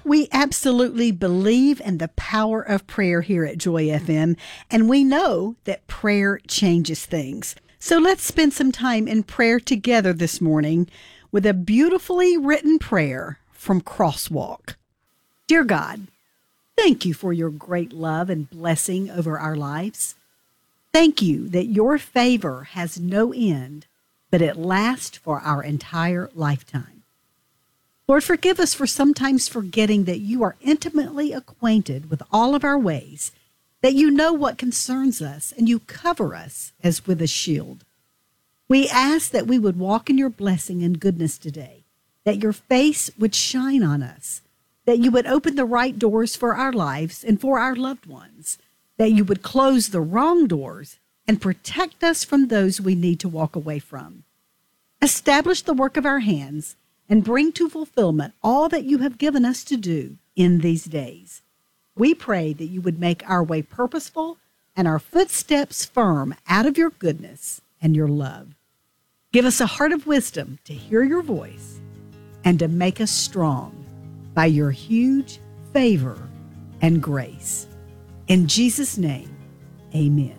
We absolutely believe in the power of prayer here at Joy FM, and we know that prayer changes things. So let's spend some time in prayer together this morning with a beautifully written prayer from Crosswalk. Dear God, thank you for your great love and blessing over our lives. Thank you that your favor has no end, but it lasts for our entire lifetime. Lord, forgive us for sometimes forgetting that you are intimately acquainted with all of our ways, that you know what concerns us, and you cover us as with a shield. We ask that we would walk in your blessing and goodness today, that your face would shine on us, that you would open the right doors for our lives and for our loved ones, that you would close the wrong doors and protect us from those we need to walk away from. Establish the work of our hands and bring to fulfillment all that you have given us to do in these days. We pray that you would make our way purposeful and our footsteps firm out of your goodness and your love. Give us a heart of wisdom to hear your voice and to make us strong by your huge favor and grace. In Jesus' name, amen.